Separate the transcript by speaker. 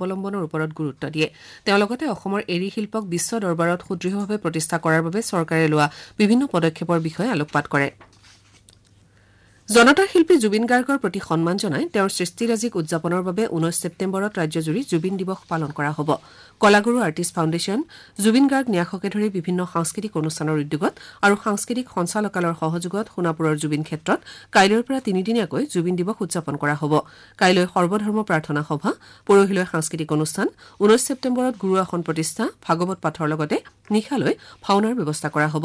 Speaker 1: অৱলম্বনৰ ওপৰত গুৰুত্ব দিয়ে তেওঁ লগতে অসমৰ এৰী শিল্পক বিশ্ব দৰবাৰত সুদৃঢ়ভাৱে প্ৰতিষ্ঠা কৰাৰ বাবে চৰকাৰে লোৱা বিভিন্ন পদক্ষেপৰ বিষয়ে আলোকপাত কৰে জনতা শিল্পী জুবিন গাৰ্গৰ প্ৰতি সন্মান জনাই তেওঁৰ সৃষ্টিৰাজিক উদযাপনৰ বাবে 19 ছেপ্টেম্বৰত ৰাজ্যজুৰি জুবিন দিৱস পালন কৰা হ'ব কলাগুৰু আৰ্টিষ্ট ফাউণ্ডেশ্যন জুবিন গাৰ্গ ন্যাসকে ধৰি বিভিন্ন সাংস্কৃতিক অনুষ্ঠানৰ উদ্যোগত আৰু সাংস্কৃতিক সঞ্চালকালয়ৰ সহযোগত সোণাপুৰৰ জুবিন ক্ষেত্ৰত কাইলৈৰ পৰা তিনিদিনীয়াকৈ জুবিন দিৱস উদযাপন কৰা হ'ব কাইলৈ সৰ্বধৰ্ম প্ৰাৰ্থনা সভা পৰহিলৈ সাংস্কৃতিক অনুষ্ঠান 19 ছেপ্টেম্বৰত গুৰু আসন প্ৰতিষ্ঠা ভাগৱত পাঠৰ লগতে নিশালৈ ভাওনাৰ ব্যৱস্থা কৰা হ'ব